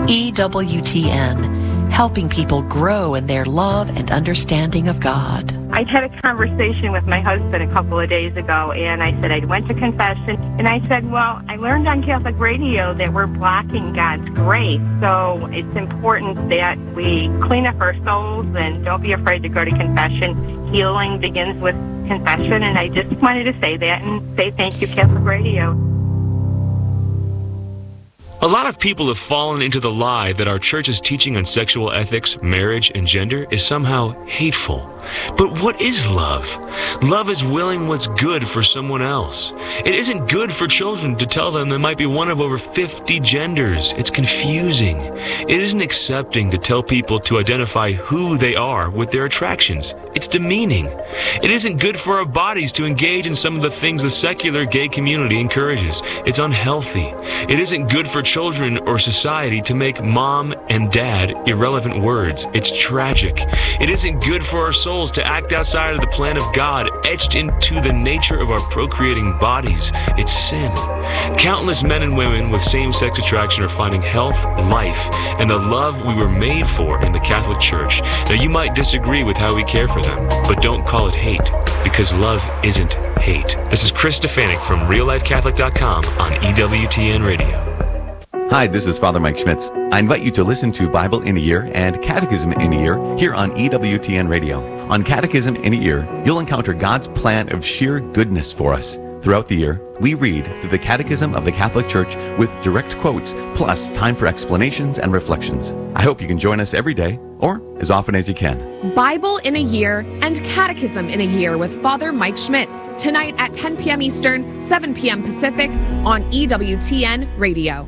EWTN, helping people grow in their love and understanding of God. I had a conversation with my husband a couple of days ago, and I said I went to confession, and I said, well, I learned on Catholic radio that we're blocking God's grace, so it's important that we clean up our souls and don't be afraid to go to confession. Healing begins with confession, and I just wanted to say that and say thank you, Catholic radio. A lot of people have fallen into the lie that our church's teaching on sexual ethics, marriage, and gender is somehow hateful. But what is love? Love is willing what's good for someone else. It isn't good for children to tell them there might be one of over 50 genders. It's confusing. It isn't accepting to tell people to identify who they are with their attractions. It's demeaning. It isn't good for our bodies to engage in some of the things the secular gay community encourages. It's unhealthy. It isn't good for children or society to make mom and dad irrelevant words. It's tragic. It isn't good for our souls to act outside of the plan of God, etched into the nature of our procreating bodies. It's sin. Countless men and women with same-sex attraction are finding health, life, and the love we were made for in the Catholic Church. Now, you might disagree with how we care for them, but don't call it hate, because love isn't hate. This is Chris Stefanik from RealLifeCatholic.com on EWTN Radio. Hi, this is Father Mike Schmitz. I invite you to listen to Bible in a Year and Catechism in a Year here on EWTN Radio. On Catechism in a Year, you'll encounter God's plan of sheer goodness for us. Throughout the year, we read through the Catechism of the Catholic Church with direct quotes, plus time for explanations and reflections. I hope you can join us every day, or as often as you can. Bible in a Year and Catechism in a Year with Father Mike Schmitz, tonight at 10 p.m. Eastern, 7 p.m. Pacific on EWTN Radio.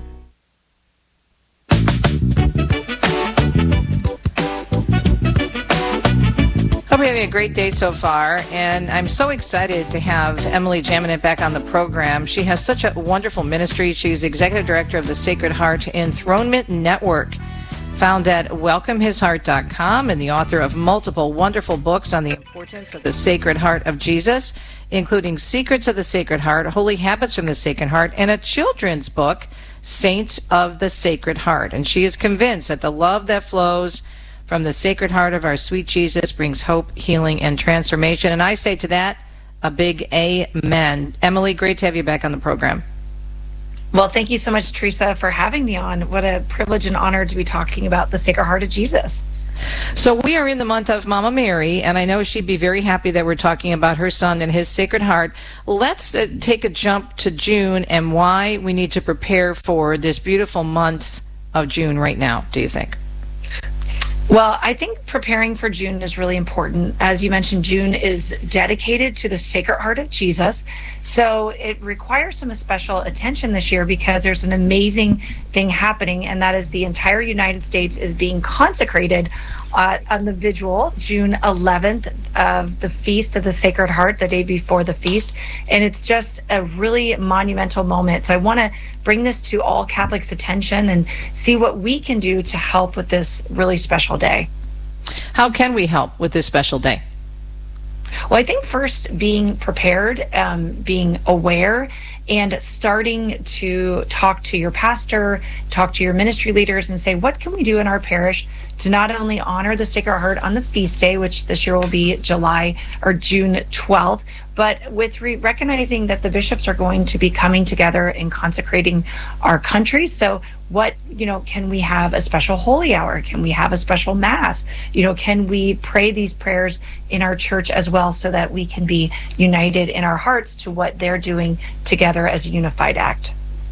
Hope you're having a great day so far, and I'm so excited to have Emily Jaminet back on the program. She has such a wonderful ministry. She's executive director of the Sacred Heart Enthronement Network, found at welcomehisheart.com, and the author of multiple wonderful books on the importance of the Sacred Heart of Jesus, including Secrets of the Sacred Heart, Holy Habits from the Sacred Heart, and a children's book, Saints of the Sacred Heart. And she is convinced that the love that flows from the Sacred Heart of our sweet Jesus brings hope, healing, and transformation. And I say to that, a big amen. Emily, great to have you back on the program. Well, thank you so much, Teresa, for having me on. What a privilege and honor to be talking about the Sacred Heart of Jesus. So we are in the month of Mama Mary, and I know she'd be very happy that we're talking about her son and his Sacred Heart. Let's take a jump to June and why we need to prepare for this beautiful month of June right now, do you think? Well, I think preparing for June is really important. As you mentioned, June is dedicated to the Sacred Heart of Jesus. So it requires some special attention this year because there's an amazing thing happening, and that is the entire United States is being consecrated on the vigil, June 11th, of the Feast of the Sacred Heart, the day before the feast. And it's just a really monumental moment. So I want to bring this to all Catholics' attention and see what we can do to help with this really special day. How can we help with this special day? Well, I think first being prepared, being aware, and starting to talk to your pastor, talk to your ministry leaders, and say, what can we do in our parish to not only honor the Sacred Heart on the feast day, which this year will be June 12th, but with recognizing that the bishops are going to be coming together and consecrating our country. So what, can we have a special holy hour? Can we have a special mass? Can we pray these prayers in our church as well so that we can be united in our hearts to what they're doing together as a unified act?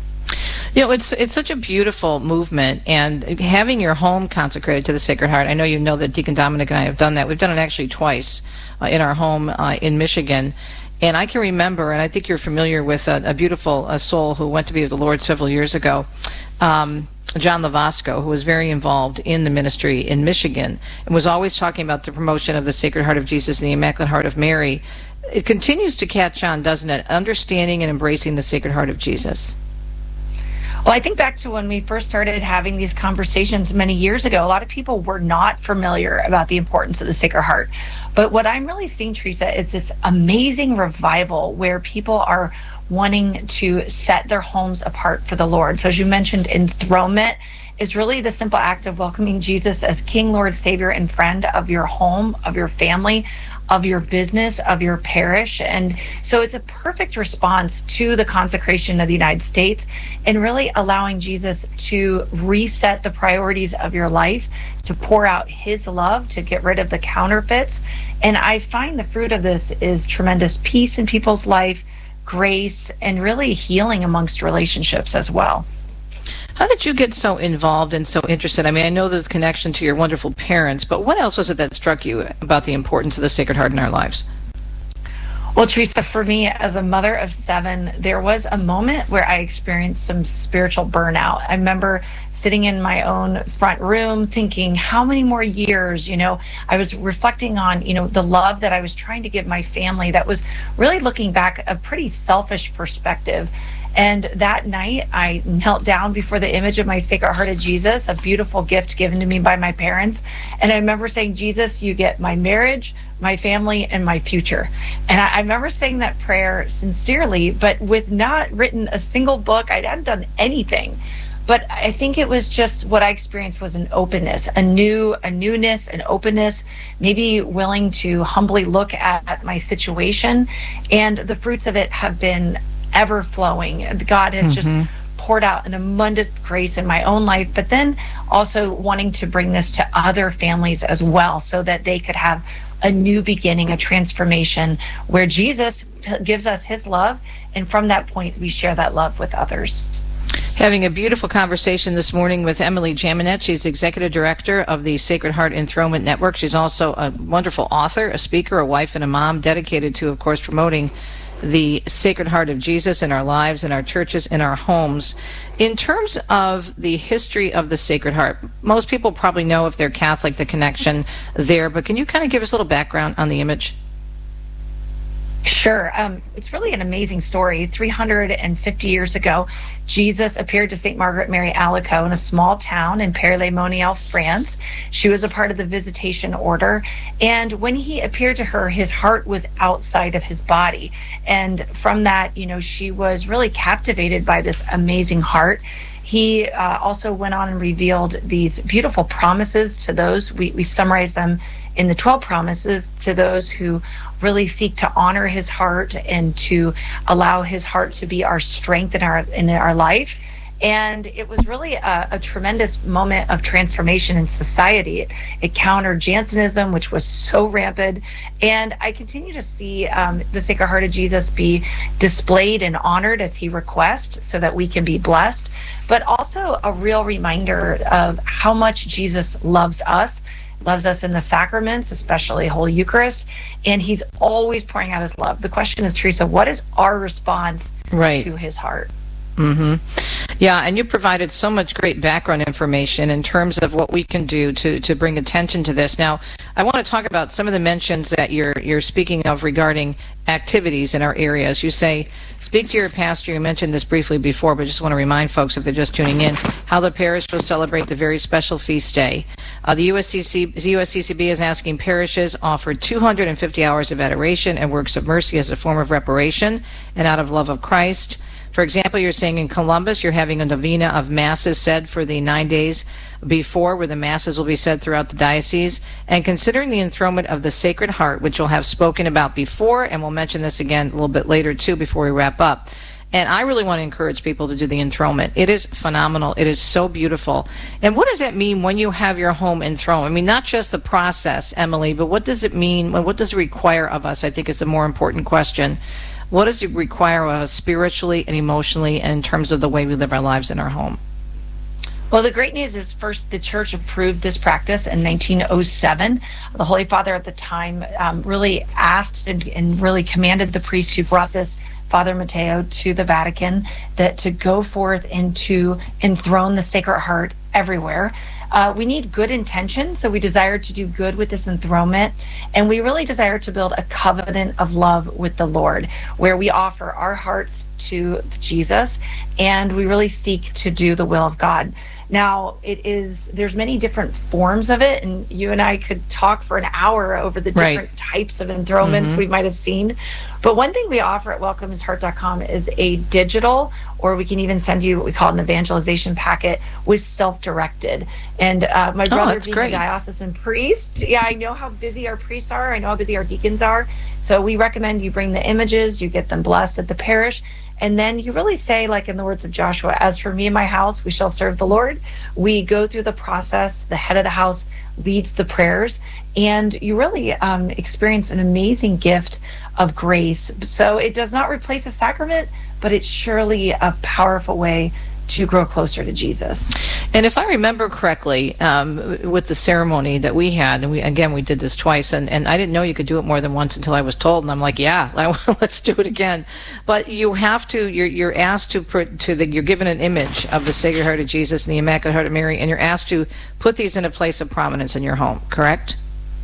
It's such a beautiful movement, and having your home consecrated to the Sacred Heart. I know that Deacon Dominic and I have done that. We've done it actually twice in our home in Michigan. And I can remember, and I think you're familiar with a beautiful soul who went to be with the Lord several years ago, John Lavasco, who was very involved in the ministry in Michigan and was always talking about the promotion of the Sacred Heart of Jesus and the Immaculate Heart of Mary. It continues to catch on, doesn't it? Understanding and embracing the Sacred Heart of Jesus. Well, I think back to when we first started having these conversations many years ago, a lot of people were not familiar about the importance of the Sacred Heart. But what I'm really seeing, Teresa, is this amazing revival where people are wanting to set their homes apart for the Lord. So as you mentioned, enthronement is really the simple act of welcoming Jesus as King, Lord, Savior, and friend of your home, of your family, of your business, of your parish. And so it's a perfect response to the consecration of the United States and really allowing Jesus to reset the priorities of your life, to pour out his love, to get rid of the counterfeits. And I find the fruit of this is tremendous peace in people's life, grace, and really healing amongst relationships as well. How did you get so involved and so interested? I mean, I know there's a connection to your wonderful parents, but what else was it that struck you about the importance of the Sacred Heart in our lives? Well, Teresa, for me, as a mother of 7, there was a moment where I experienced some spiritual burnout. I remember sitting in my own front room thinking, how many more years? I was reflecting on, the love that I was trying to give my family that was really looking back a pretty selfish perspective. And that night, I knelt down before the image of my Sacred Heart of Jesus, a beautiful gift given to me by my parents. And I remember saying, Jesus, you get my marriage, my family, and my future. And I remember saying that prayer sincerely, but with not written a single book. I hadn't done anything. But I think it was just what I experienced was an openness, a newness, an openness, maybe willing to humbly look at my situation. And the fruits of it have been ever flowing. God has just poured out an abundant grace in my own life, but then also wanting to bring this to other families as well so that they could have a new beginning, a transformation where Jesus gives us his love, and from that point we share that love with others. Having a beautiful conversation this morning with Emily Jaminet. She's Executive Director of the Sacred Heart Enthronement Network. She's also a wonderful author, a speaker, a wife, and a mom, dedicated to, of course, promoting the Sacred Heart of Jesus in our lives, in our churches, in our homes. In terms of the history of the Sacred Heart, most people probably know, if they're Catholic, the connection there, but can you kind of give us a little background on the image? Sure. It's really an amazing story. 350 years ago, Jesus appeared to St. Margaret Mary Alacoque in a small town in Paray-le-Monial, France. She was a part of the Visitation Order. And when he appeared to her, his heart was outside of his body. And from that, she was really captivated by this amazing heart. He also went on and revealed these beautiful promises to those. We summarize them in the 12 promises to those who really seek to honor his heart and to allow his heart to be our strength in our life. And it was really a tremendous moment of transformation in society. It countered Jansenism, which was so rampant. And I continue to see the Sacred Heart of Jesus be displayed and honored as he requests so that we can be blessed, but also a real reminder of how much Jesus loves us in the sacraments, especially Holy Eucharist, and he's always pouring out his love. The question is, Teresa, what is our response to his heart? Yeah, and you provided so much great background information in terms of what we can do to bring attention to this. Now, I want to talk about some of the mentions that you're speaking of regarding activities in our areas. You say, speak to your pastor. You mentioned this briefly before, but just want to remind folks, if they're just tuning in, how the parish will celebrate the very special feast day. The USCCB is asking parishes offer 250 hours of adoration and works of mercy as a form of reparation and out of love of Christ. For example, you're saying in Columbus, you're having a novena of masses said for the 9 days before, where the masses will be said throughout the diocese. And considering the enthronement of the Sacred Heart, which we'll have spoken about before, and we'll mention this again a little bit later too before we wrap up. And I really want to encourage people to do the enthronement. It is phenomenal. It is so beautiful. And what does that mean when you have your home enthroned? I mean, not just the process, Emily, but what does it mean? What does it require of us, I think, is the more important question. What does it require of us spiritually and emotionally and in terms of the way we live our lives in our home? Well, the great news is, first, the church approved this practice in 1907. The Holy Father at the time really asked and really commanded the priest who brought this, Father Matteo, to the Vatican, that to go forth and to enthrone the Sacred Heart everywhere. We need good intention, so we desire to do good with this enthronement, and we really desire to build a covenant of love with the Lord, where we offer our hearts to Jesus, and we really seek to do the will of God. Now, there's many different forms of it, and you and I could talk for an hour over the different types of enthronements we might have seen. But one thing we offer at welcomehisheart.com is a digital, or we can even send you what we call an evangelization packet with self-directed. And my brother being a diocesan priest, I know how busy our priests are. I know how busy our deacons are. So we recommend you bring the images, you get them blessed at the parish, and then you really say, like in the words of Joshua, as for me and my house, we shall serve the Lord. We go through the process. The head of the house leads the prayers, and you really experience an amazing gift of grace. So it does not replace a sacrament, but it's surely a powerful way to grow closer to Jesus. And if I remember correctly, with the ceremony that we had, and we did this twice, and I didn't know you could do it more than once until I was told, and I'm like, let's do it again. But you have to, you're asked you're given an image of the Sacred Heart of Jesus and the Immaculate Heart of Mary, and you're asked to put these in a place of prominence in your home, correct?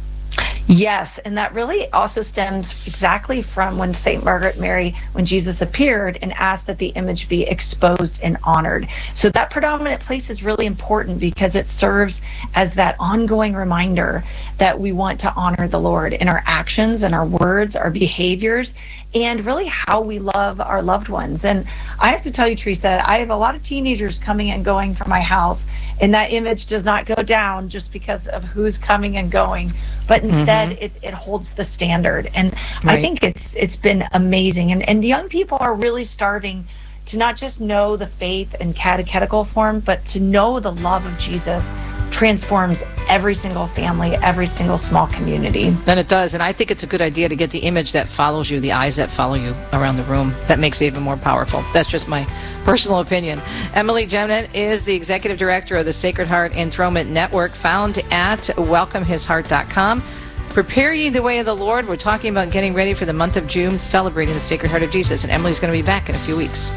Yes, and that really also stems exactly from when St. Margaret Mary, when Jesus appeared and asked that the image be exposed and honored. So that predominant place is really important because it serves as that ongoing reminder that we want to honor the Lord in our actions and our words, our behaviors, and really how we love our loved ones. And I have to tell you, Teresa, I have a lot of teenagers coming and going from my house, and that image does not go down just because of who's coming and going, but instead it holds the standard. And I think it's been amazing. And the young people are really starting to not just know the faith in catechetical form, but to know the love of Jesus transforms every single family, every single small community. Then it does, and I think it's a good idea to get the image that follows you, the eyes that follow you around the room. That makes it even more powerful. That's just my personal opinion. Emily Jeminet is the Executive Director of the Sacred Heart Enthronement Network, found at welcomehisheart.com. Prepare ye the way of the Lord. We're talking about getting ready for the month of June, celebrating the Sacred Heart of Jesus, and Emily's going to be back in a few weeks.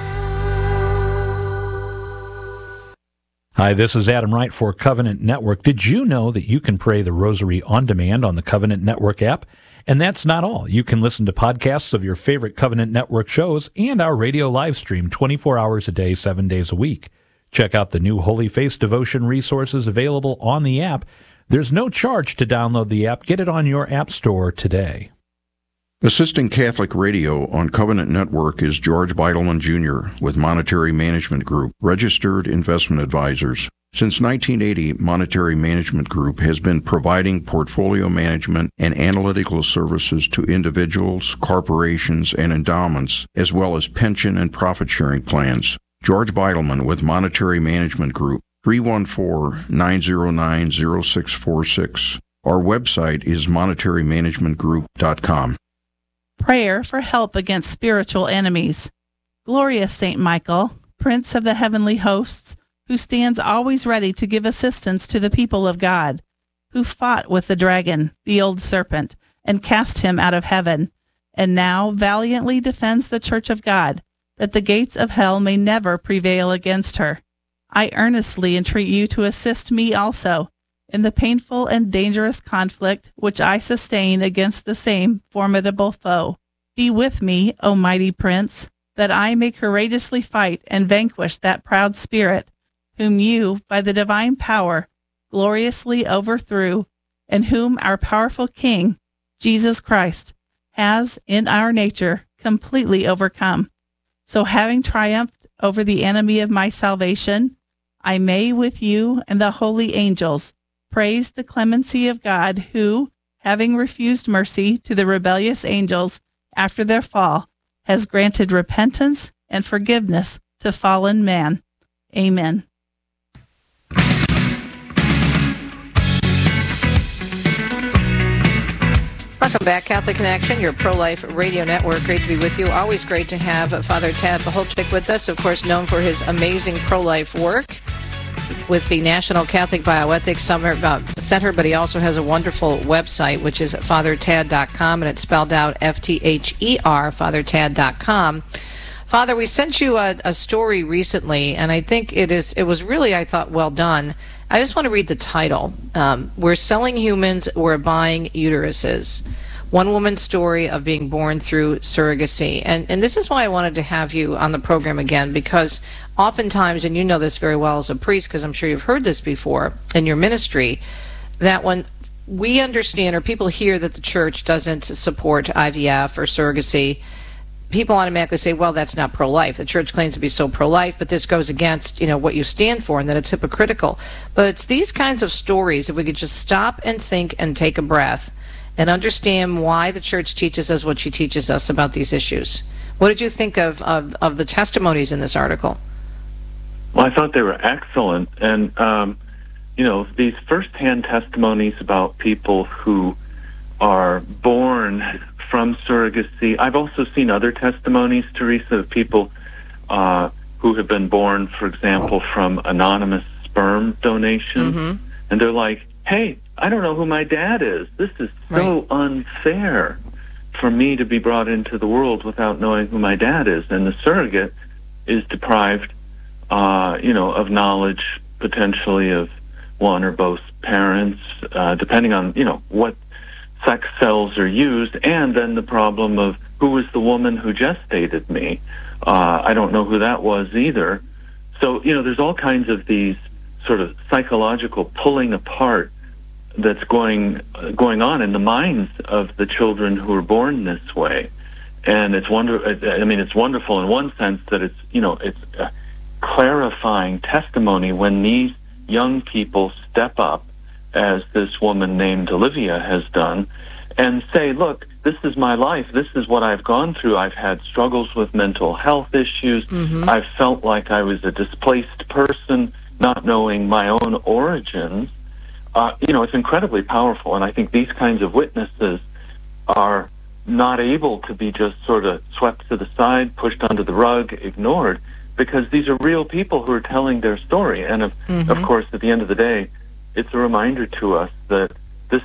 Hi, this is Adam Wright for Covenant Network. Did you know that you can pray the Rosary on demand on the Covenant Network app? And that's not all. You can listen to podcasts of your favorite Covenant Network shows and our radio live stream 24 hours a day, 7 days a week. Check out the new Holy Face devotion resources available on the app. There's no charge to download the app. Get it on your app store today. Assisting Catholic Radio on Covenant Network is George Beidelman Jr. with Monetary Management Group, registered investment advisors. Since 1980, Monetary Management Group has been providing portfolio management and analytical services to individuals, corporations, and endowments, as well as pension and profit-sharing plans. George Beidelman with Monetary Management Group, 314-909-0646. Our website is monetarymanagementgroup.com. Prayer for help against spiritual enemies. Glorious Saint Michael, Prince of the heavenly hosts, who stands always ready to give assistance to the people of God, who fought with the dragon, the old serpent, and cast him out of heaven, and now valiantly defends the Church of God, that the gates of hell may never prevail against her. I earnestly entreat you to assist me also in the painful and dangerous conflict which I sustain against the same formidable foe. Be with me, O mighty Prince, that I may courageously fight and vanquish that proud spirit, whom you, by the divine power, gloriously overthrew, and whom our powerful King, Jesus Christ, has, in our nature, completely overcome. So having triumphed over the enemy of my salvation, I may, with you and the holy angels, praise the clemency of God, who, having refused mercy to the rebellious angels after their fall, has granted repentance and forgiveness to fallen man. Amen. Welcome back, Catholic Connection, your pro-life radio network. Great to be with you. Always great to have Father Tad Pacholczyk with us, of course, known for his amazing pro-life work with the National Catholic Bioethics Center, but he also has a wonderful website, which is fathertad.com, and it's spelled out F-T-H-E-R, fathertad.com. Father, we sent you a story recently, and I think it was really, I thought, well done. I just want to read the title. We're selling humans, we're buying uteruses. one woman's story of being born through surrogacy. And this is why I wanted to have you on the program again, because oftentimes, and you know this very well as a priest, because I'm sure you've heard this before in your ministry, that when we understand, or people hear that the church doesn't support IVF or surrogacy, people automatically say, well, that's not pro-life. The church claims to be so pro-life, but this goes against, what you stand for, and that it's hypocritical. But it's these kinds of stories, if we could just stop and think and take a breath and understand why the church teaches us what she teaches us about these issues. What did you think of the testimonies in this article? Well, I thought they were excellent. And, these firsthand testimonies about people who are born from surrogacy. I've also seen other testimonies, Teresa, of people who have been born, for example, from anonymous sperm donation. Mm-hmm. And they're like, hey, I don't know who my dad is. This is so unfair for me to be brought into the world without knowing who my dad is. And the surrogate is deprived, of knowledge, potentially, of one or both parents, depending on, what sex cells are used, and then the problem of who was the woman who gestated me. I don't know who that was either. So, there's all kinds of these sort of psychological pulling apart that's going on in the minds of the children who are born this way. And it's it's wonderful in one sense that it's a clarifying testimony when these young people step up, as this woman named Olivia has done, and say, look, this is my life. This is what I've gone through. I've had struggles with mental health issues. Mm-hmm. I've felt like I was a displaced person, not knowing my own origins. It's incredibly powerful, and I think these kinds of witnesses are not able to be just sort of swept to the side, pushed under the rug, ignored, because these are real people who are telling their story. And of course, at the end of the day, it's a reminder to us that this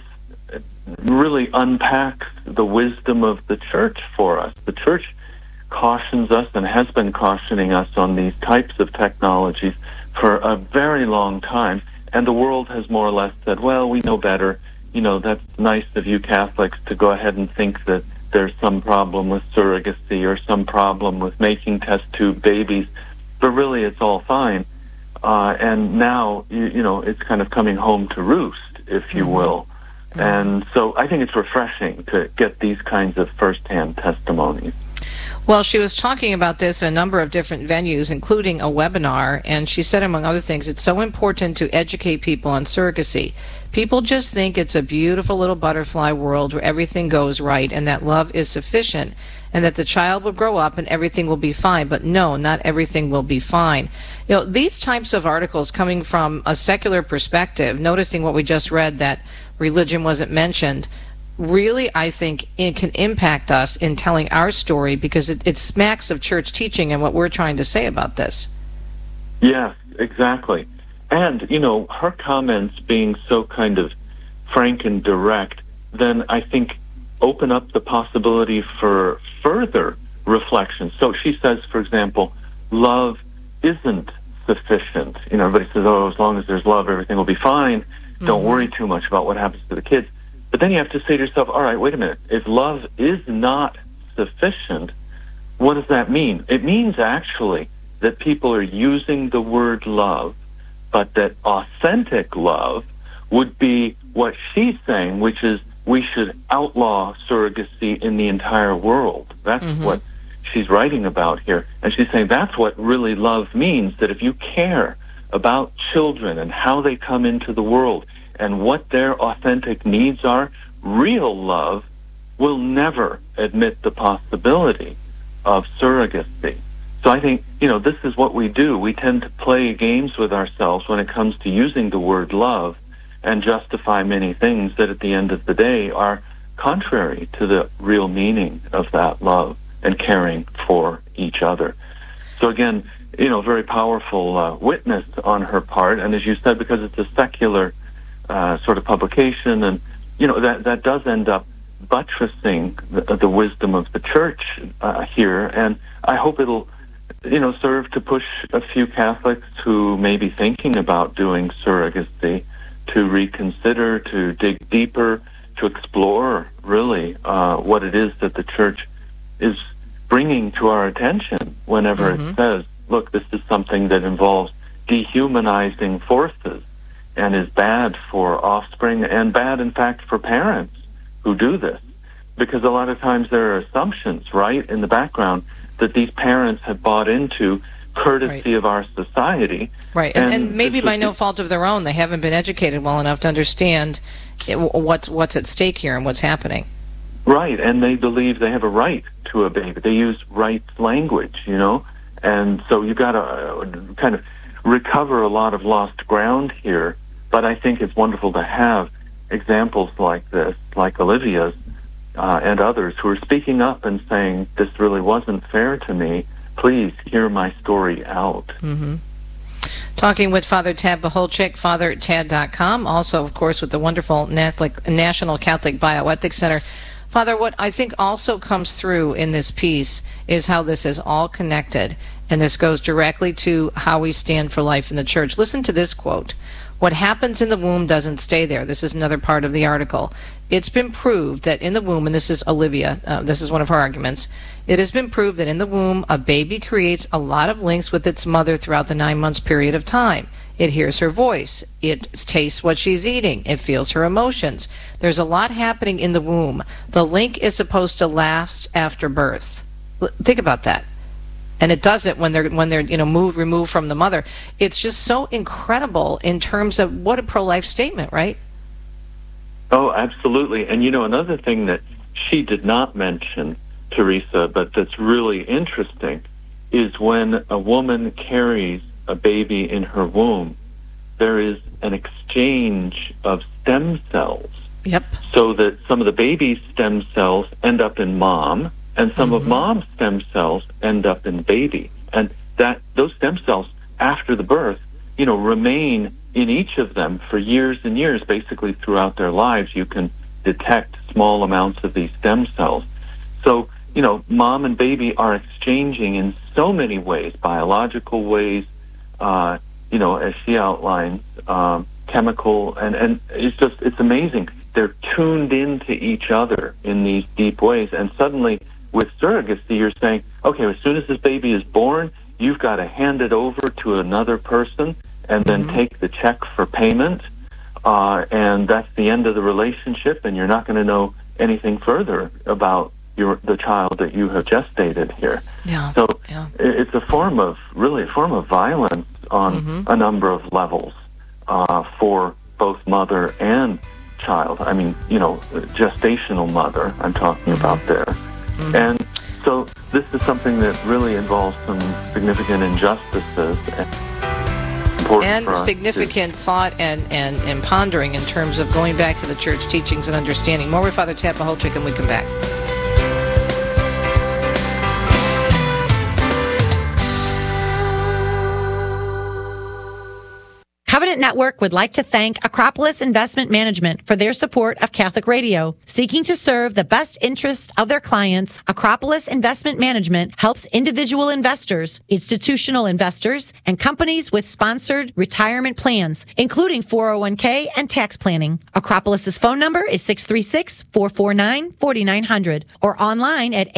really unpacks the wisdom of the church for us. The church cautions us and has been cautioning us on these types of technologies for a very long time, and the world has more or less said, well, we know better. That's nice of you Catholics to go ahead and think that there's some problem with surrogacy or some problem with making test tube babies, but really it's all fine. And now, it's kind of coming home to roost, if you will. Mm-hmm. And so I think it's refreshing to get these kinds of firsthand testimonies. Well, she was talking about this in a number of different venues, including a webinar, and she said, among other things, it's so important to educate people on surrogacy. People just think it's a beautiful little butterfly world where everything goes right and that love is sufficient and that the child will grow up and everything will be fine. But no, not everything will be fine. These types of articles coming from a secular perspective, noticing what we just read, that religion wasn't mentioned, really, I think, it can impact us in telling our story, because it smacks of church teaching and what we're trying to say about this. Yes, exactly. And, her comments being so kind of frank and direct, then I think open up the possibility for further reflection. So she says, for example, love isn't sufficient. Everybody says, oh, as long as there's love, everything will be fine. Don't worry too much about what happens to the kids. But then you have to say to yourself, all right, wait a minute. If love is not sufficient, what does that mean? It means actually that people are using the word love, but that authentic love would be what she's saying, which is we should outlaw surrogacy in the entire world. That's what she's writing about here. And she's saying that's what really love means, that if you care about children and how they come into the world and what their authentic needs are, real love will never admit the possibility of surrogacy. So I think, this is what we do. We tend to play games with ourselves when it comes to using the word love and justify many things that at the end of the day are contrary to the real meaning of that love and caring for each other. So again, very powerful witness on her part. And as you said, because it's a secular sort of publication, and that does end up buttressing the wisdom of the church here, and I hope it'll serve to push a few Catholics who may be thinking about doing surrogacy to reconsider, to dig deeper, to explore, really, what it is that the church is bringing to our attention whenever it says, look, this is something that involves dehumanizing forces and is bad for offspring and bad, in fact, for parents who do this. Because a lot of times there are assumptions, right, in the background that these parents have bought into courtesy of our society. Right, and maybe by no fault of their own, they haven't been educated well enough to understand what's at stake here and what's happening. Right, and they believe they have a right to a baby. They use rights language, and so you've got to kind of recover a lot of lost ground here. But I think it's wonderful to have examples like this, like Olivia's, and others who are speaking up and saying, this really wasn't fair to me. Please hear my story out. Talking with Father Tad Pacholczyk, FatherTad.com, also, of course, with the wonderful National Catholic Bioethics Center. Father, what I think also comes through in this piece is how this is all connected, and this goes directly to how we stand for life in the church. Listen to this quote. What happens in the womb doesn't stay there. This is another part of the article. It's been proved that in the womb, and this is Olivia, this is one of her arguments, it has been proved that in the womb, a baby creates a lot of links with its mother throughout the 9 months period of time. It hears her voice. It tastes what she's eating. It feels her emotions. There's a lot happening in the womb. The link is supposed to last after birth. Think about that. And it does it when they're removed from the mother. It's just so incredible in terms of what a pro-life statement, right? Oh, absolutely. And another thing that she did not mention, Teresa, but that's really interesting, is when a woman carries a baby in her womb, there is an exchange of stem cells. Yep. So that some of the baby's stem cells end up in mom, and some of mom's stem cells end up in baby. And that those stem cells, after the birth, remain in each of them for years and years. Basically, throughout their lives, you can detect small amounts of these stem cells. So, mom and baby are exchanging in so many ways, biological ways, as she outlines, chemical, and it's amazing. They're tuned into each other in these deep ways, and suddenly, with surrogacy, you're saying, okay, as soon as this baby is born, you've got to hand it over to another person and then take the check for payment, and that's the end of the relationship, and you're not going to know anything further about the child that you have gestated here. Yeah. So it's a form of violence on a number of levels for both mother and child. I mean, gestational mother I'm talking about there. And so this is something that really involves some significant injustices and significant thought and pondering in terms of going back to the church teachings and understanding. More with Father Tad Pacholczyk, and we come back. Covenant Network would like to thank Acropolis Investment Management for their support of Catholic Radio. Seeking to serve the best interest of their clients, Acropolis Investment Management helps individual investors, institutional investors, and companies with sponsored retirement plans, including 401k and tax planning. Acropolis's phone number is 636-449-4900 or online at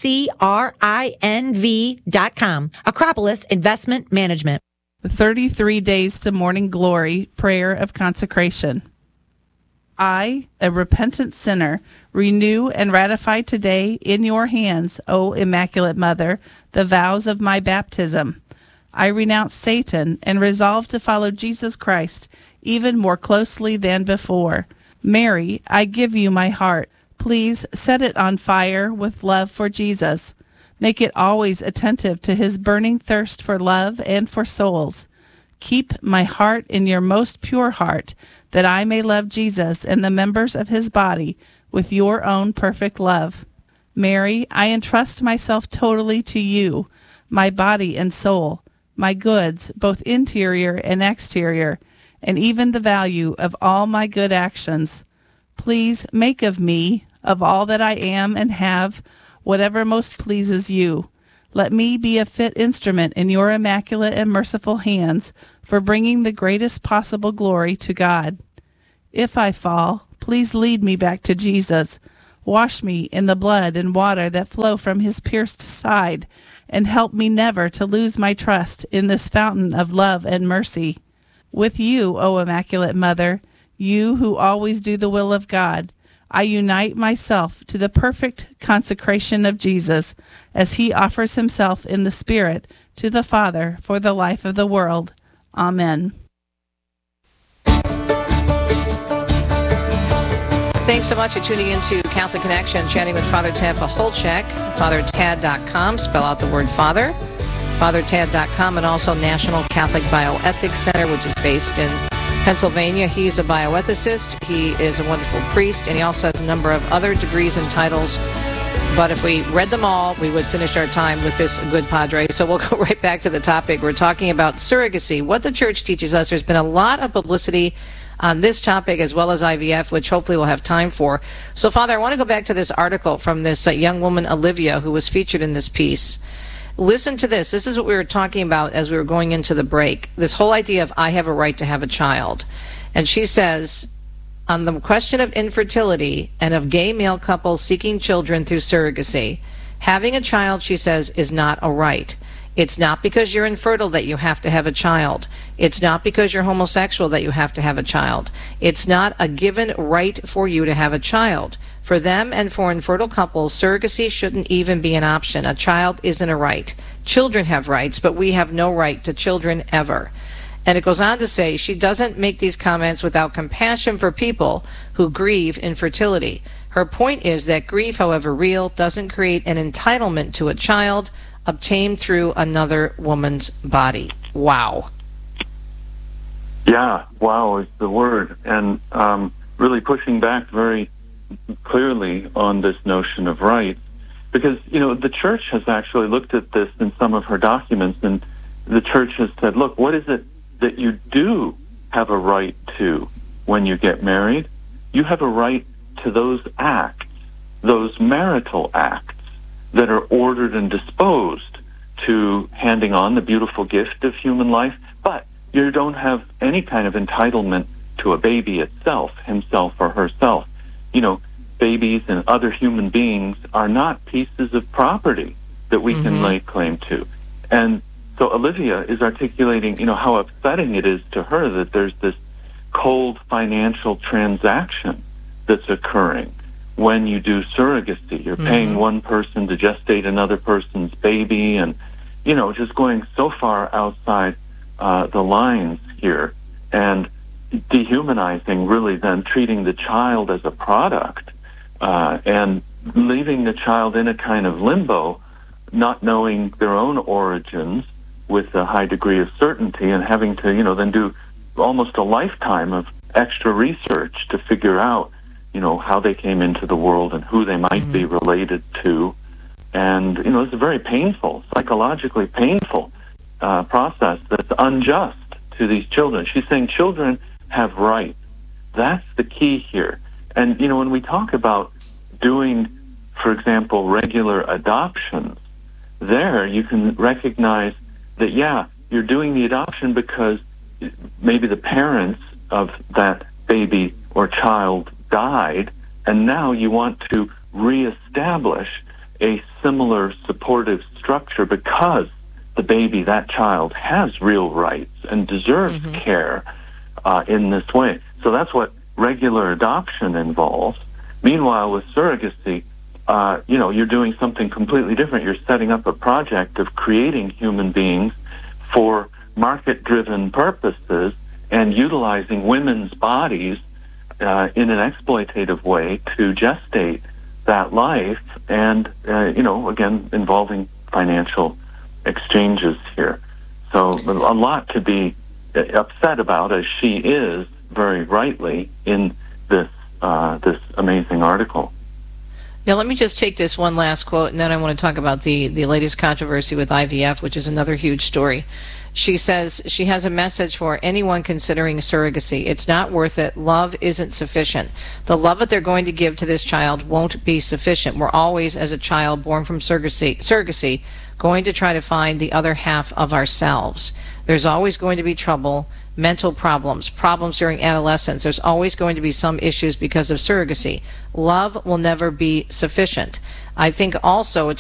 acrinv.com. Acropolis Investment Management. 33 Days to Morning Glory Prayer of Consecration. I, a repentant sinner, renew and ratify today in your hands, O Immaculate Mother, the vows of my baptism. I renounce Satan and resolve to follow Jesus Christ even more closely than before. Mary, I give you my heart. Please set it on fire with love for Jesus. Make it always attentive to his burning thirst for love and for souls. Keep my heart in your most pure heart, that I may love Jesus and the members of his body with your own perfect love. Mary, I entrust myself totally to you, my body and soul, my goods, both interior and exterior, and even the value of all my good actions. Please make of me, of all that I am and have, whatever most pleases you. Let me be a fit instrument in your immaculate and merciful hands for bringing the greatest possible glory to God. If I fall, Please lead me back to Jesus. Wash me in the blood and water that flow from his pierced side, and help me never to lose my trust in this fountain of love and mercy. With you, O Immaculate Mother, you who always do the will of God, I unite myself to the perfect consecration of Jesus as he offers himself in the Spirit to the Father for the life of the world. Amen. Thanks so much for tuning into Catholic Connection, chatting with Father Tad Pacholczyk, FatherTad.com, spell out the word Father, FatherTad.com, and also National Catholic Bioethics Center, which is based in Pennsylvania. He's a bioethicist, he is a wonderful priest, and he also has a number of other degrees and titles. But if we read them all, we would finish our time with this good padre. So we'll go right back to the topic. We're talking about surrogacy, what the church teaches us. There's been a lot of publicity on this topic as well as IVF, which hopefully we'll have time for. So, Father, I want to go back to this article from this young woman, Olivia, who was featured in this piece. Listen to this. This is what we were talking about as we were going into the break. This whole idea of I have a right to have a child. And she says, on the question of infertility and of gay male couples seeking children through surrogacy, having a child, she says, is not a right. It's not because you're infertile that you have to have a child. It's not because you're homosexual that you have to have a child. It's not a given right for you to have a child. For them and for infertile couples, surrogacy shouldn't even be an option. A child isn't a right. Children have rights, but we have no right to children ever. And it goes on to say she doesn't make these comments without compassion for people who grieve infertility. Her point is that grief, however real, doesn't create an entitlement to a child obtained through another woman's body. Wow. Yeah, wow is the word. And really pushing back very clearly on this notion of rights. Because, the church has actually looked at this in some of her documents, and the church has said, look, what is it that you do have a right to when you get married? You have a right to those acts, those marital acts that are ordered and disposed to handing on the beautiful gift of human life, but you don't have any kind of entitlement to a baby itself, himself or herself. Babies and other human beings are not pieces of property that we can lay claim to. And so Olivia is articulating, how upsetting it is to her that there's this cold financial transaction that's occurring when you do surrogacy. You're paying one person to gestate another person's baby, and, just going so far outside the lines here and dehumanizing, really then treating the child as a product and leaving the child in a kind of limbo, not knowing their own origins with a high degree of certainty, and having to, then do almost a lifetime of extra research to figure out, how they came into the world and who they might be related to. And, it's a very painful, psychologically painful process that's unjust to these children. She's saying children have rights. That's the key here. And, when we talk about doing, for example, regular adoptions, there you can recognize that, you're doing the adoption because maybe the parents of that baby or child died, and now you want to reestablish a similar supportive structure because the baby, that child, has real rights and deserves care in this way. So that's what regular adoption involves. Meanwhile, with surrogacy, you're doing something completely different. You're setting up a project of creating human beings for market-driven purposes and utilizing women's bodies in an exploitative way to gestate that life, and, again, involving financial exchanges here. So a lot to be upset about, as she is very rightly in this amazing article. Now, let me just take this one last quote, and then I want to talk about the latest controversy with IVF, which is another huge story. She says she has a message for anyone considering surrogacy. It's not worth it. Love isn't sufficient. The love that they're going to give to this child won't be sufficient. We're always, as a child born from surrogacy, going to try to find the other half of ourselves. There's always going to be trouble, mental problems during adolescence. There's always going to be some issues because of surrogacy. Love will never be sufficient. I think also it's